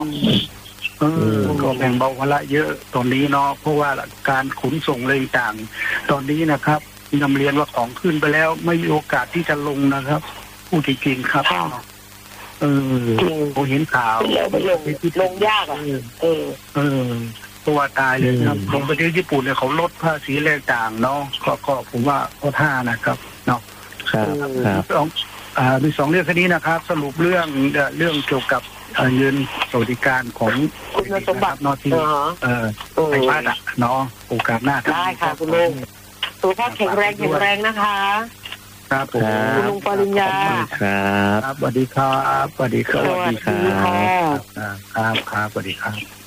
ก็แบ่งเบาภาระเยอะตอนนี้เนาะเพราะว่าการขนส่งอะไรต่างตอนนี้นะครับนำเรียนว่าของขึ้นไปแล้วไม่มีโอกาสที่จะลงนะครับพูดจริงๆครับผมเห็นข่าวแล้วมันลงยากอ่ะตัวตายเลยครับลงประเทศญี่ปุ่นเนี่ยเขาลดภาษีแรงต่างเนาะก็ผมว่าข้อท่านะครับเนาะครับมี2เรื่องแค่นี้นะครับสรุปเรื่องเกี่ยวกับเงินสวัสดิการของคุณสมบัตินอที่ไฟฟ้าเนาะโอกาสหน้าได้ค่ะคุณลุงสุขภาพแข็งแรงนะคะครับผมคุณลุงปริญญาครับสวัสดีครับสวัสดีครับสวัสดีค่ะครับสวัสดีครับ